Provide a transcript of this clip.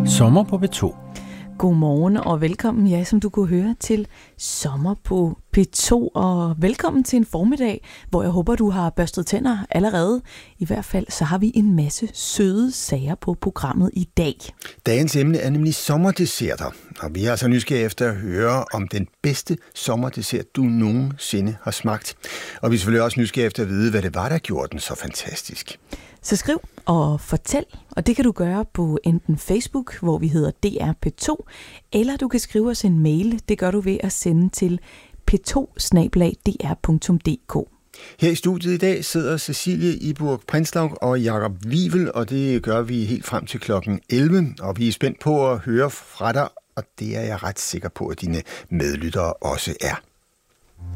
Sommer på P2. Godmorgen og velkommen, ja, som du kunne høre, til Sommer på P2. Og velkommen til en formiddag, hvor jeg håber, du har børstet tænder allerede. I hvert fald så har vi en masse søde sager på programmet i dag. Dagens emne er nemlig sommerdesserter. Og vi er altså nysgerrige efter at høre om den bedste sommerdessert, du nogensinde har smagt. Og vi er selvfølgelig også nysgerrige efter at vide, hvad det var, der gjorde den så fantastisk. Så skriv og fortæl, og det kan du gøre på enten Facebook, hvor vi hedder DRP2, eller du kan skrive os en mail. Det gør du ved at sende til p2@dr.dk. Her i studiet i dag sidder Cecilie Iburg Prinslov og Jakob Wivel, og det gør vi helt frem til klokken 11. Og vi er spændt på at høre fra dig, og det er jeg ret sikker på, at dine medlyttere også er.